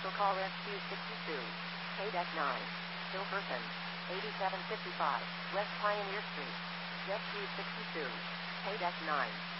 Commercial call SQ62. KDEC 9. Still person. 8755. West Pioneer Street. JetQ62. KDEC 9.